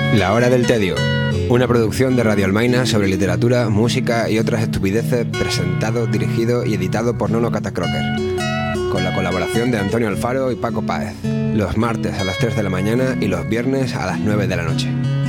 La Hora del Tedio, una producción de Radio Almaina sobre literatura, música y otras estupideces, presentado, dirigido y editado por Nono Catacroker, con la colaboración de Antonio Alfaro y Paco Páez, los martes a las 3 de la mañana y los viernes a las 9 de la noche.